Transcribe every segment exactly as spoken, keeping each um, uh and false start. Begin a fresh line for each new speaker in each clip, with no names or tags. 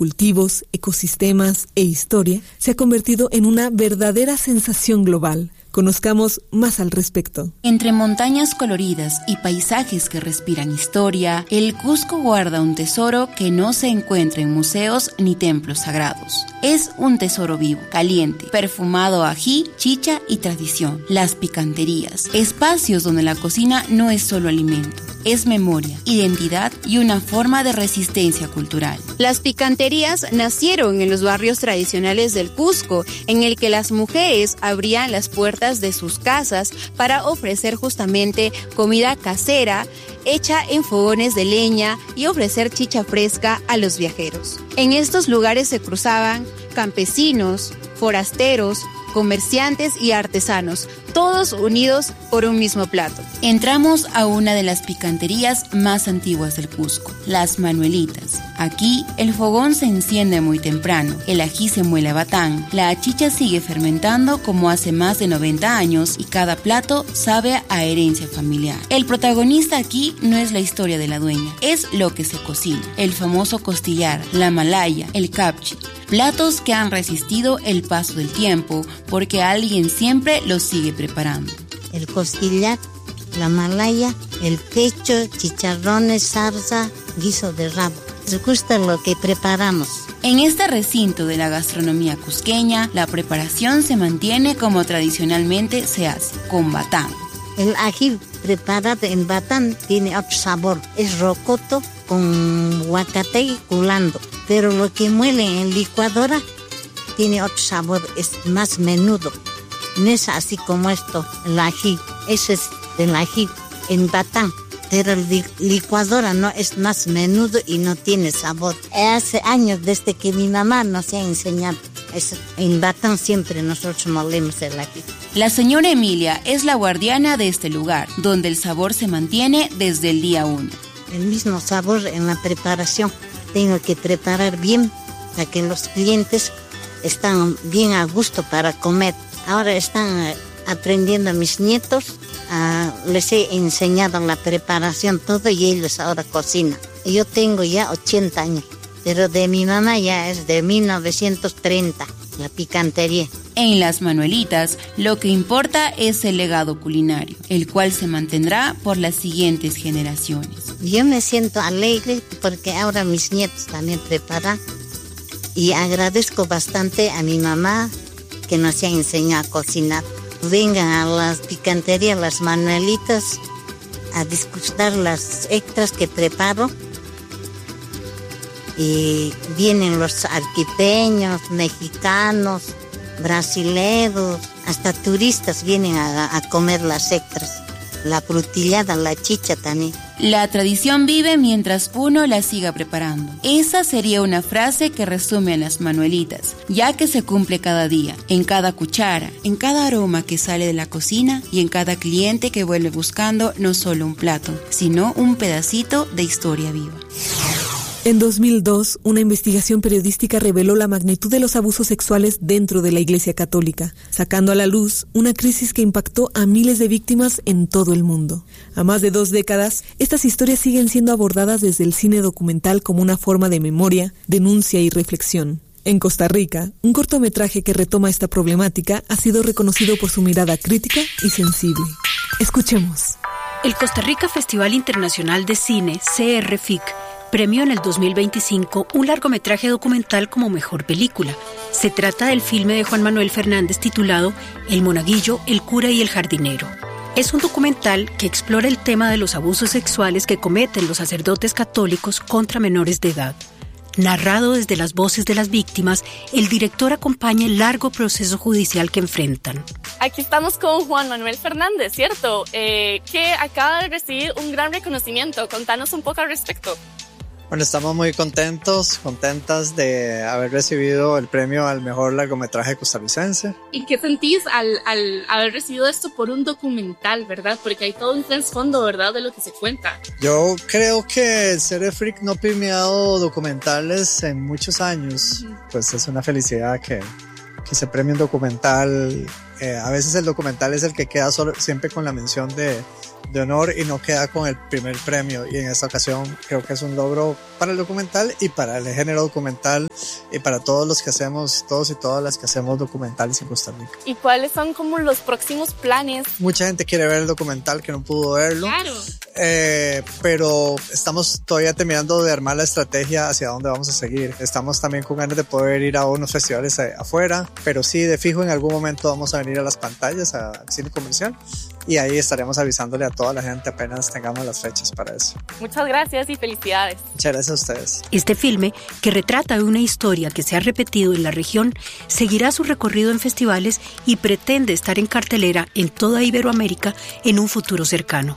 cultivos, ecosistemas e historia, se ha convertido en una verdadera sensación global. Conozcamos más al respecto.
Entre montañas coloridas y paisajes que respiran historia, el Cusco guarda un tesoro que no se encuentra en museos ni templos sagrados. Es un tesoro vivo, caliente, perfumado a ají, chicha y tradición. Las picanterías, espacios donde la cocina no es solo alimento, es memoria, identidad y una forma de resistencia cultural.
Las picanterías nacieron en los barrios tradicionales del Cusco, en el que las mujeres abrían las puertas de sus casas para ofrecer justamente comida casera hecha en fogones de leña y ofrecer chicha fresca a los viajeros. En estos lugares se cruzaban campesinos, forasteros, comerciantes y artesanos, todos unidos por un mismo plato.
Entramos a una de las picanterías más antiguas del Cusco, Las Manuelitas. Aquí el fogón se enciende muy temprano, el ají se muele a batán, la chicha sigue fermentando como hace más de noventa años y cada plato sabe a herencia familiar. El protagonista aquí no es la historia de la dueña, es lo que se cocina, el famoso costillar, la malaya, el capchi. Platos que han resistido el paso del tiempo porque alguien siempre los sigue preparando.
El costillar, la malaya, el pecho, chicharrones, salsa, guiso de rabo. Les gusta lo que preparamos.
En este recinto de la gastronomía cusqueña, la preparación se mantiene como tradicionalmente se hace, con batán.
El ají preparado en batán tiene otro sabor. Es rocoto con huacate y culando. Pero lo que muele en licuadora tiene otro sabor, es más menudo. No es así como esto, el ají. Eso es del ají en batán. Pero el licuadora no es más menudo y no tiene sabor. Hace años desde que mi mamá nos ha enseñado. Es, en batán siempre nosotros molemos el ají.
La señora Emilia es la guardiana de este lugar, donde el sabor se mantiene desde el día uno.
El mismo sabor en la preparación. Tengo que preparar bien para que los clientes estén bien a gusto para comer. Ahora están aprendiendo mis nietos, uh, les he enseñado la preparación todo y ellos ahora cocinan. Yo tengo ya ochenta años, pero de mi mamá ya es de mil novecientos treinta, la picantería.
En Las Manuelitas, lo que importa es el legado culinario, el cual se mantendrá por las siguientes generaciones.
Yo me siento alegre porque ahora mis nietos también preparan y agradezco bastante a mi mamá que nos ha enseñado a cocinar. Vengan a las picanterías, Las Manuelitas, a disgustar las extras que preparo. Y vienen los arquipeños, mexicanos, brasileños, hasta turistas vienen a, a comer las extras. La frutillada, la chicha también.
La tradición vive mientras uno la siga preparando. Esa sería una frase que resume a Las Manuelitas, ya que se cumple cada día, en cada cuchara, en cada aroma que sale de la cocina y en cada cliente que vuelve buscando no solo un plato, sino un pedacito de historia viva.
En dos mil dos, una investigación periodística reveló la magnitud de los abusos sexuales dentro de la Iglesia Católica, sacando a la luz una crisis que impactó a miles de víctimas en todo el mundo. A más de dos décadas, estas historias siguen siendo abordadas desde el cine documental como una forma de memoria, denuncia y reflexión. En Costa Rica, un cortometraje que retoma esta problemática ha sido reconocido por su mirada crítica y sensible. Escuchemos.
El Costa Rica Festival Internacional de Cine, C R F I C, premió en el dos mil veinticinco un largometraje documental como mejor película. Se trata del filme de Juan Manuel Fernández titulado El monaguillo, el cura y el jardinero. Es un documental que explora el tema de los abusos sexuales que cometen los sacerdotes católicos contra menores de edad. Narrado desde las voces de las víctimas, el director acompaña el largo proceso judicial que enfrentan.
Aquí estamos con Juan Manuel Fernández, ¿cierto? Eh, que acaba de recibir un gran reconocimiento. Contanos un poco al respecto.
Bueno, estamos muy contentos, contentas de haber recibido el premio al mejor largometraje costarricense.
¿Y qué sentís al, al haber recibido esto por un documental, verdad? Porque hay todo un trasfondo, ¿verdad?, de lo que se cuenta.
Yo creo que el C R F I C no ha premiado documentales en muchos años. Uh-huh. Pues es una felicidad que, que se premie un documental. Eh, a veces el documental es el que queda solo, siempre con la mención de de honor y no queda con el primer premio, y en esta ocasión creo que es un logro para el documental y para el género documental y para todos los que hacemos, todos y todas las que hacemos documentales en Costa Rica.
¿Y cuáles son como los próximos planes?
Mucha gente quiere ver el documental que no pudo verlo.
Claro.
Eh, pero estamos todavía terminando de armar la estrategia hacia dónde vamos a seguir. Estamos también con ganas de poder ir a unos festivales afuera, pero sí, de fijo en algún momento vamos a venir a las pantallas, al cine comercial, y ahí estaremos avisándole a toda la gente apenas tengamos las fechas para eso.
Muchas gracias y felicidades.
Muchas gracias a ustedes.
Este filme, que retrata una historia que se ha repetido en la región, seguirá su recorrido en festivales y pretende estar en cartelera en toda Iberoamérica en un futuro cercano.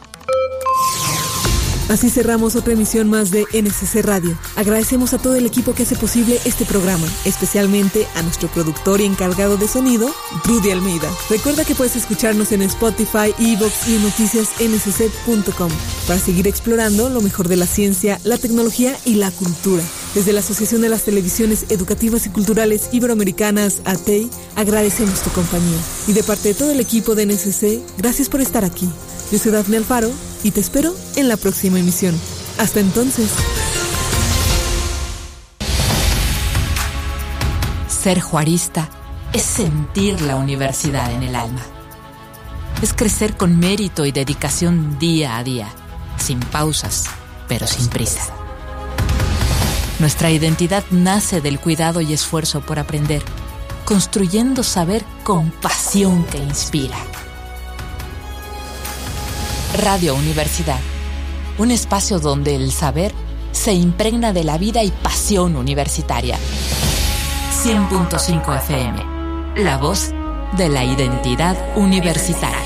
Así cerramos otra emisión más de N S C Radio. Agradecemos a todo el equipo que hace posible este programa, especialmente a nuestro productor y encargado de sonido, Rudy Almeida. Recuerda que puedes escucharnos en Spotify, iVoox y en noticias ene ese ce punto com para seguir explorando lo mejor de la ciencia, la tecnología y la cultura. Desde la Asociación de las Televisiones Educativas y Culturales Iberoamericanas, A T E I, agradecemos tu compañía. Y de parte de todo el equipo de N S C, gracias por estar aquí. Yo soy Dafne Alfaro y te espero en la próxima emisión. Hasta entonces.
Ser juarista es sentir la universidad en el alma. Es crecer con mérito y dedicación día a día, sin pausas, pero sin prisa. Nuestra identidad nace del cuidado y esfuerzo por aprender, construyendo saber con pasión que inspira. Radio Universidad, un espacio donde el saber se impregna de la vida y pasión universitaria. cien punto cinco F M, la voz de la identidad universitaria.